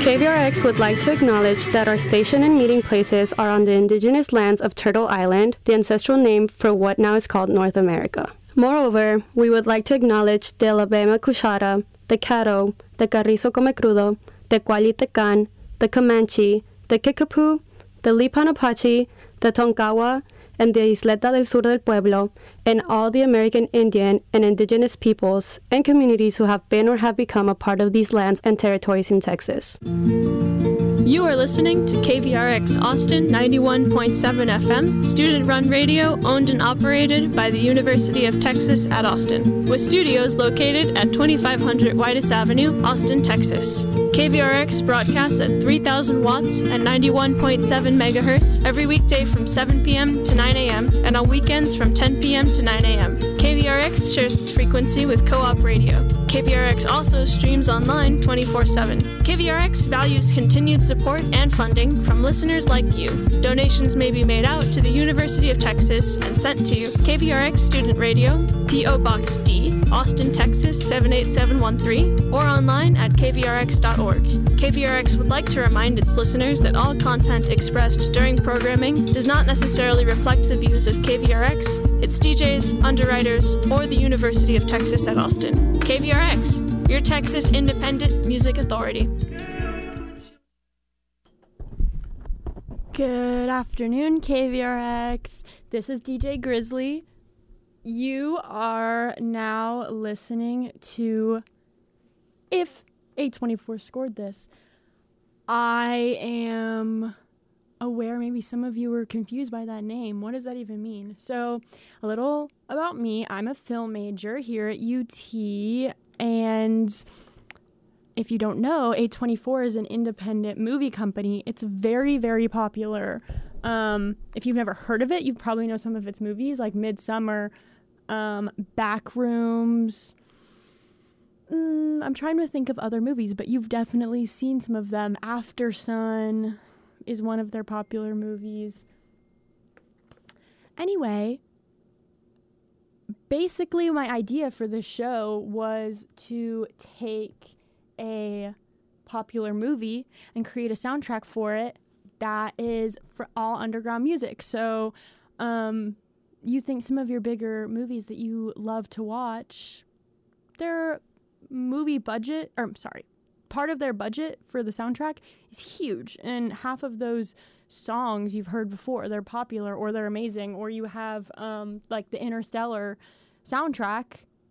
KVRX would like to acknowledge that our station and meeting places are on the indigenous lands of Turtle Island, the ancestral name for what now is called North America. Moreover, we would like to acknowledge the Alabama Cuchara, the Caddo, the Carrizo Come Crudo, the Cualitecan, the Comanche, the Kickapoo, the Lipan Apache, the Tonkawa, and the Isleta del Sur del Pueblo, and all the American Indian and indigenous peoples and communities who have been or have become a part of these lands and territories in Texas. You are listening to KVRX Austin 91.7 FM, student-run radio owned and operated by the University of Texas at Austin, with studios located at 2500 Whitus Avenue, Austin, Texas. KVRX broadcasts at 3,000 watts at 91.7 megahertz every weekday from 7 p.m. to 9 a.m. and on weekends from 10 p.m. to 9 a.m. KVRX shares its frequency with Co-op Radio. KVRX also streams online 24/7. KVRX values continued support and funding from listeners like you. Donations may be made out to the University of Texas and sent to KVRX Student Radio, P.O. Box D, Austin, Texas 78713, or online at kvrx.org. KVRX would like to remind its listeners that all content expressed during programming does not necessarily reflect the views of KVRX, its DJs, underwriters, or the University of Texas at Austin. KVRX, your Texas Independent Music Authority. Good afternoon, KVRX. This is DJ Grizzly. You are now listening to If A24 Scored This. I am aware maybe some of you were confused by that name. What does that even mean? So, a little about me. I'm a film major here at UT, and if you don't know, A24 is an independent movie company. It's very, very popular. If you've never heard of it, you probably know some of its movies, like Midsummer, Backrooms. I'm trying to think of other movies, but you've definitely seen some of them. After Sun is one of their popular movies. Anyway, basically my idea for this show was to take a popular movie and create a soundtrack for it that is for all underground music. So, you think some of your bigger movies that you love to watch, their part of their budget for the soundtrack is huge, and half of those songs you've heard before, they're popular or they're amazing, or you have like the Interstellar soundtrack,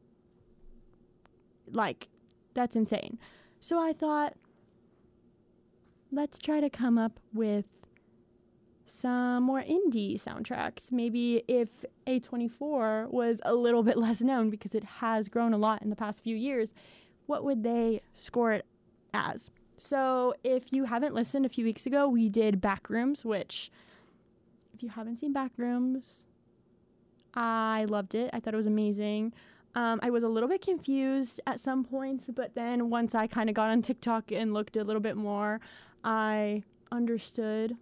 like that's insane. So I thought, let's try to come up with some more indie soundtracks. Maybe if A24 was a little bit less known, because it has grown a lot in the past few years, what would they score it as? So if you haven't listened, a few weeks ago we did Backrooms, which, if you haven't seen Backrooms, I loved it. I thought it was amazing. I was a little bit confused at some points, but then once I kind of got on TikTok and looked a little bit more, I understood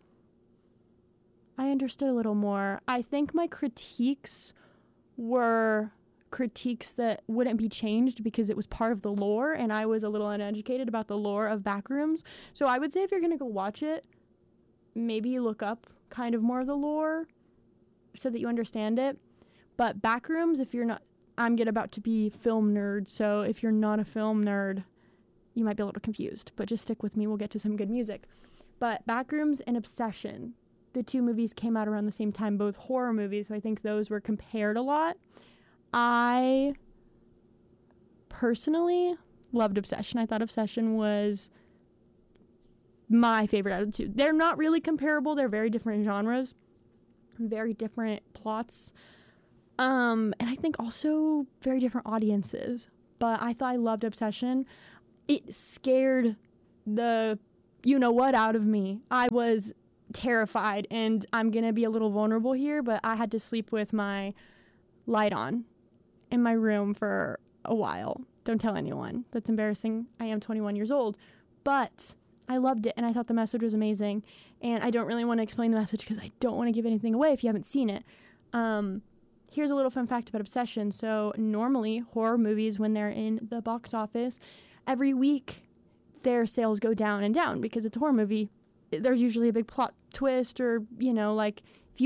a little more. I think my critiques were critiques that wouldn't be changed because it was part of the lore, and I was a little uneducated about the lore of Backrooms. So I would say if you're going to go watch it, maybe look up kind of more of the lore so that you understand it. But Backrooms, if you're not, I'm about to be film nerd, so if you're not a film nerd, you might be a little confused, but just stick with me. We'll get to some good music. But Backrooms and Obsession, the two movies came out around the same time, both horror movies, so I think those were compared a lot. I personally loved Obsession. I thought Obsession was my favorite out of the two. They're not really comparable. They're very different genres, very different plots, and I think also very different audiences. But I thought I loved Obsession. It scared the you-know-what out of me. I was terrified, and I'm going to be a little vulnerable here, but I had to sleep with my light on in my room for a while. Don't tell anyone. That's embarrassing. I am 21 years old. But I loved it, and I thought the message was amazing. And I don't really want to explain the message because I don't want to give anything away if you haven't seen it. Here's a little fun fact about Obsession. So normally horror movies, when they're in the box office, every week their sales go down and down because it's a horror movie. There's usually a big plot twist or, like